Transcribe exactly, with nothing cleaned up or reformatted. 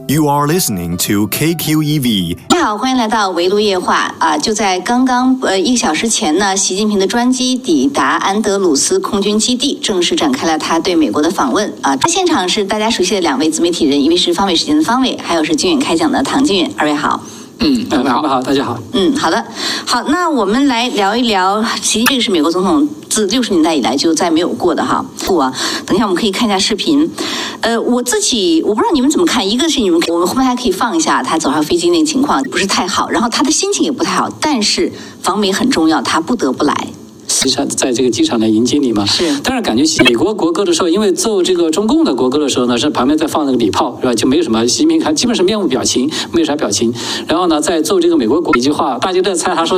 You are listening to K Q E V。 大家好，欢迎来到围炉夜话啊！就在刚刚呃一个小时前呢，习近平的专机抵达安德鲁斯空军基地，正式展开了他对美国的访问啊。在现场是大家熟悉的两位自媒体人，一位是方伟时间的方伟，还有是经远开讲的唐经远，二位好。 嗯，大家好，好，大家好。 嗯，好的，好，那我们来聊一聊，习近平是美国总统自六十年代以来就再没有过的哈。不啊，等一下我们可以看一下视频。呃，我自己我不知道你们怎么看，一个是你们我们后面还可以放一下他走上飞机那个情况不是太好，然后他的心情也不太好，但是访美很重要，他不得不来。 机场在这个机场来迎接你嘛， 是。 但是感觉美国国歌的时候，因为奏这个中共的国歌的时候呢，是旁边在放那个礼炮，是吧？就没有什么习近平看，基本是面无表情，没有啥表情。然后呢，在奏这个美国国一句话，大家都在猜他说